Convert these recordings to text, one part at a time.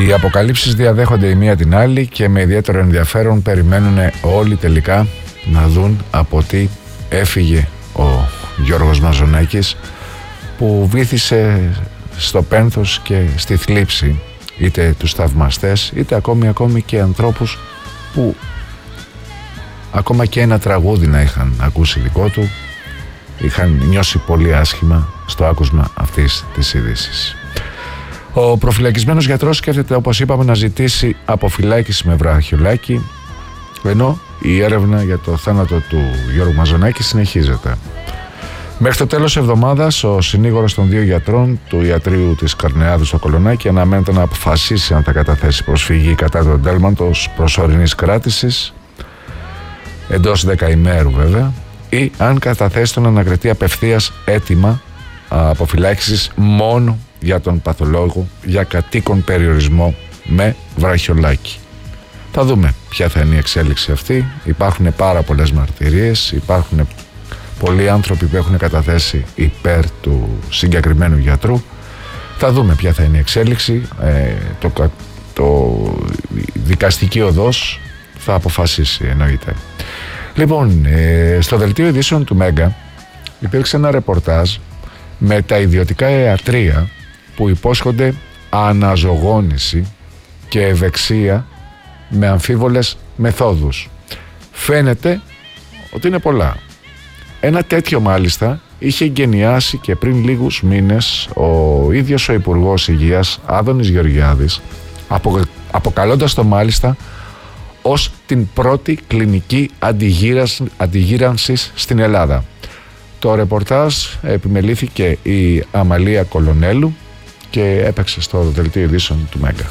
Οι αποκαλύψεις διαδέχονται η μία την άλλη και με ιδιαίτερο ενδιαφέρον περιμένουν όλοι τελικά να δουν από τι έφυγε ο Γιώργος Μαζονάκης, που βύθισε στο πένθος και στη θλίψη είτε τους θαυμαστές είτε ακόμη και ανθρώπους που ακόμα και ένα τραγούδι να είχαν ακούσει δικό του είχαν νιώσει πολύ άσχημα στο άκουσμα αυτής της είδησης. Ο προφυλακισμένος γιατρός σκέφτεται, όπως είπαμε, να ζητήσει αποφυλάκηση με βραχιολάκι, ενώ η έρευνα για το θάνατο του Γιώργου Μαζονάκη συνεχίζεται. Μέχρι το τέλος εβδομάδας, ο συνήγορος των δύο γιατρών του ιατρείου της Καρνεάδου στο Κολονάκι αναμένεται να αποφασίσει αν θα καταθέσει προσφυγή κατά τον τέλμαντος προσωρινής κράτησης, εντός 10 ημέρου βέβαια, ή αν καταθέσει τον ανακριτή απευθείας αίτημα αποφυλάκησης μόνο για τον παθολόγο για κατοίκον περιορισμό με βραχιολάκι. Θα δούμε ποια θα είναι η εξέλιξη αυτή. Υπάρχουν πάρα πολλές μαρτυρίες, υπάρχουν πολλοί άνθρωποι που έχουν καταθέσει υπέρ του συγκεκριμένου γιατρού. Θα δούμε ποια θα είναι η εξέλιξη. Το δικαστική οδός θα αποφασίσει, εννοείται. Λοιπόν, στο δελτίο ειδήσεων του Μέγκα υπήρξε ένα ρεπορτάζ με τα ιδιωτικά ιατρεία που υπόσχονται αναζωγόνηση και ευεξία με αμφίβολες μεθόδους. Φαίνεται ότι είναι πολλά. Ένα τέτοιο μάλιστα είχε εγκαινιάσει και πριν λίγους μήνες ο ίδιος ο Υπουργός Υγείας Άδωνης Γεωργιάδης, αποκαλώντας το μάλιστα ως την πρώτη κλινική αντιγύρανσης στην Ελλάδα. Το ρεπορτάζ επιμελήθηκε η Αμαλία Κολονέλου και έπαιξε στο δελτίο ειδήσεων του Μέγκα.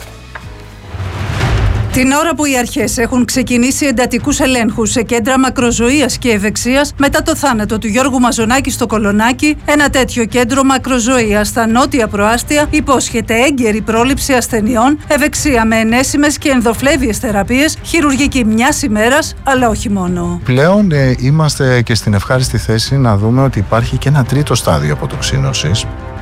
Την ώρα που οι αρχές έχουν ξεκινήσει εντατικούς ελέγχους σε κέντρα μακροζωίας και ευεξίας μετά το θάνατο του Γιώργου Μαζονάκη στο Κολονάκι, ένα τέτοιο κέντρο μακροζωίας στα νότια προάστια υπόσχεται έγκαιρη πρόληψη ασθενειών, ευεξία με ενέσιμες και ενδοφλέβιες θεραπείες, χειρουργική μιας ημέρας, αλλά όχι μόνο. Πλέον είμαστε και στην ευχάριστη θέση να δούμε ότι υπάρχει και ένα τρίτο στάδιο αποτοξίνωσης,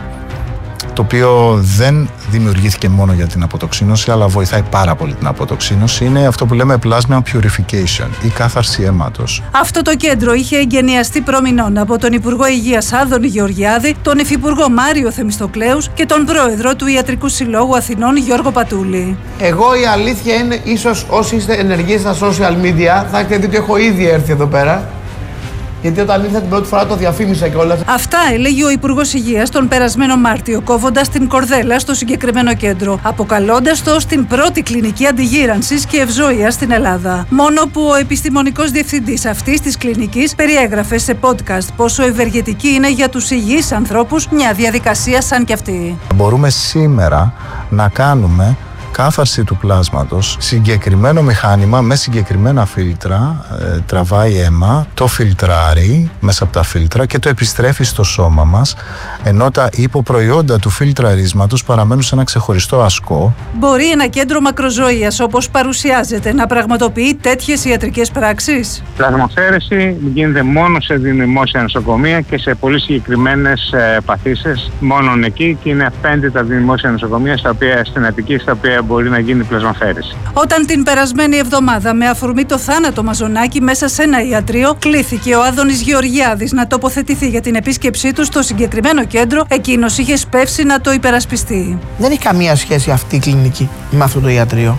το οποίο δεν δημιουργήθηκε μόνο για την αποτοξίνωση, αλλά βοηθάει πάρα πολύ την αποτοξίνωση. Είναι αυτό που λέμε plasma purification, η κάθαρση αίματος. Αυτό το κέντρο είχε εγκαινιαστεί προμηνών από τον Υπουργό Υγείας Άδωνη Γεωργιάδη, τον Υφυπουργό Μάριο Θεμιστοκλέους και τον Πρόεδρο του Ιατρικού Συλλόγου Αθηνών Γιώργο Πατούλη. Εγώ η αλήθεια είναι, ίσως όσοι είστε ενεργοί στα social media, θα έχετε δει ότι έχω ήδη έρθει εδώ πέρα. Γιατί όταν ήρθα την πρώτη φορά το διαφήμισα κιόλας. Αυτά έλεγε ο Υπουργός Υγείας τον περασμένο Μάρτιο, κόβοντας την κορδέλα στο συγκεκριμένο κέντρο, αποκαλώντας το ως την πρώτη κλινική αντιγύρανσης και ευζοίας στην Ελλάδα. Μόνο που ο επιστημονικός διευθυντής αυτής της κλινικής περιέγραφε σε podcast πόσο ευεργετική είναι για τους υγιείς ανθρώπους μια διαδικασία σαν κι αυτή. Μπορούμε σήμερα να κάνουμε κάθαρση του πλάσματος, συγκεκριμένο μηχάνημα με συγκεκριμένα φίλτρα, τραβάει αίμα, το φιλτράρει μέσα από τα φίλτρα και το επιστρέφει στο σώμα μας, ενώ τα υποπροϊόντα του φιλτραρίσματος παραμένουν σε ένα ξεχωριστό ασκό. Μπορεί ένα κέντρο μακροζωίας όπως παρουσιάζεται να πραγματοποιεί τέτοιες ιατρικές πράξεις? Πλασμοθέρεση γίνεται μόνο σε δημόσια νοσοκομεία και σε πολύ συγκεκριμένες παθήσεις, μόνον εκεί, και είναι 5 τα δημόσια νοσοκομεία στην Αττική, στα οποία μπορεί να γίνει πλασμοθέρεση. Όταν την περασμένη εβδομάδα, με αφορμή το θάνατο Μαζονάκη μέσα σε ένα ιατρείο, κλήθηκε ο Άδωνης Γεωργιάδης να τοποθετηθεί για την επίσκεψή του στο συγκεκριμένο κέντρο, εκείνος είχε σπεύσει να το υπερασπιστεί. Δεν έχει καμία σχέση αυτή η κλινική με αυτό το ιατρείο.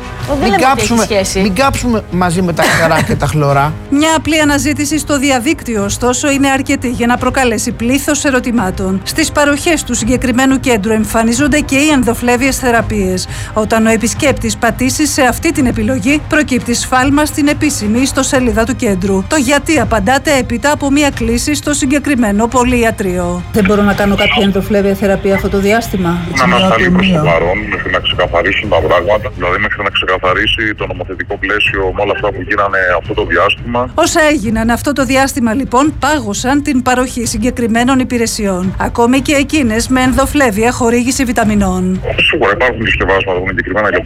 Μην κάψουμε μαζί με τα νερά και τα χλωρά. Μια απλή αναζήτηση στο διαδίκτυο, ωστόσο, είναι αρκετή για να προκαλέσει πλήθος ερωτημάτων. Στις παροχές του συγκεκριμένου κέντρου εμφανίζονται και οι ενδοφλέβιες θεραπείες. Όταν ο επισκέπτης πατήσει σε αυτή την επιλογή, προκύπτει σφάλμα στην επίσημη ιστοσελίδα του κέντρου. Το γιατί απαντάται έπειτα από μια κλήση στο συγκεκριμένο πολυιατρείο. Δεν μπορώ να κάνω κάποια ενδοφλέβια θεραπεία αυτό το διάστημα. Να ανασταλεί προς το παρόν μέχρι να ξεκαθαρίσουν τα πράγματα, δηλαδή μέχρι να ξεκαθαρίσει το νομοθετικό πλαίσιο με όλα αυτά που γίνανε αυτό το διάστημα. Όσα έγιναν αυτό το διάστημα λοιπόν πάγωσαν την παροχή συγκεκριμένων υπηρεσιών. Ακόμη και εκείνες με ενδοφλέβια χορήγηση βιταμινών. Σίγουρα υπάρχουν συσκευάσματα που είναι εγκεκριμένα για